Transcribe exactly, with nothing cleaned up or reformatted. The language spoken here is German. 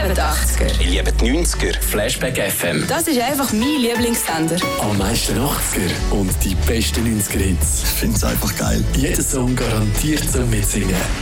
liebe die achtziger. Ich liebe die neunziger. Flashback F M. Das ist einfach mein Lieblingssender. Am meisten achtziger und die besten neunziger Hits. Ich finde es einfach geil. Jeder Song garantiert zum Mitsingen.